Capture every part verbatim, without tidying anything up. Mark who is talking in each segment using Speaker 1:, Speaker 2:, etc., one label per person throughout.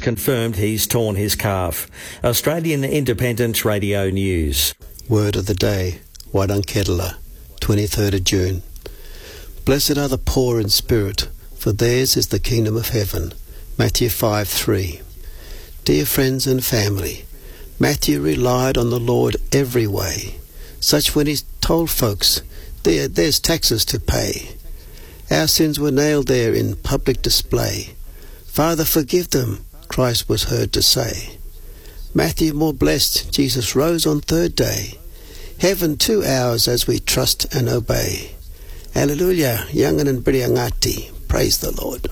Speaker 1: confirmed he's torn his calf. Australian Independent Radio News.
Speaker 2: Word of the day, Wairankedala, twenty-third of June. Blessed are the poor in spirit, for theirs is the kingdom of heaven. Matthew five three. Dear friends and family, Matthew relied on the Lord every way, such when he told folks, there, there's taxes to pay. Our sins were nailed there in public display. Father, forgive them, Christ was heard to say. Matthew more blessed, Jesus rose on third day. Heaven too ours as we trust and obey. Alleluia, Yangan and Briangati, praise the Lord.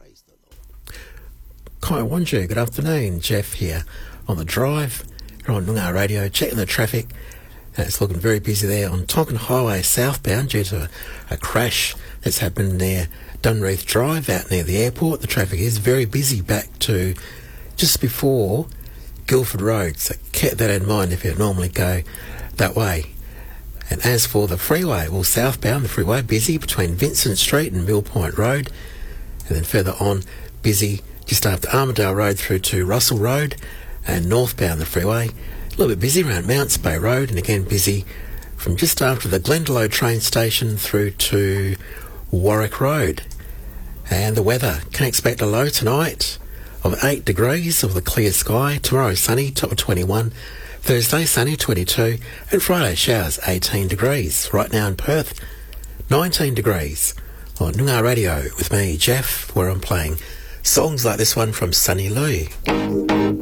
Speaker 3: Kai Wanju, good afternoon. Jeff here on the drive, here on Noongar Radio, checking the traffic. And it's looking very busy there on Tonkin Highway southbound due to a, a crash that's happened near Dunreath Drive out near the airport. The traffic is very busy back to just before Guildford Road, so keep that in mind if you normally go that way. And as for the freeway, well, southbound, the freeway busy between Vincent Street and Mill Point Road, and then further on, busy just after Armidale Road through to Russell Road, and northbound the freeway, a little bit busy around Mounts Bay Road, and again busy from just after the Glendalough train station through to Warwick Road. And the weather, can expect a low tonight of eight degrees with a clear sky. Tomorrow sunny, top of twenty-one. Thursday sunny, twenty-two. And Friday showers, eighteen degrees. Right now in Perth, nineteen degrees. On Noongar Radio with me, Jeff, where I'm playing songs like this one from Sunny Louie.